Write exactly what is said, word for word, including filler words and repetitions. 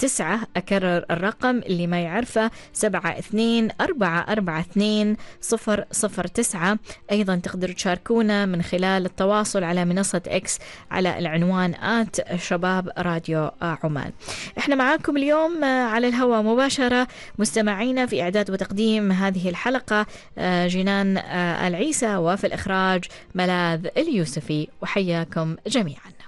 تسعة. أكرر الرقم اللي ما يعرفه سبعة اثنين أربعة أربعة اثنين صفر صفر تسعة. أيضا تقدروا تشاركونا من خلال التواصل على منصة إكس على العنوان آت شباب راديو عمان. احنا معاكم اليوم على الهواء مباشرة مستمعينا، في إعداد وتقديم هذه الحلقة جنان العيسى، وفي الإخراج ملاذ اليوسفي، وحياكم جميعا.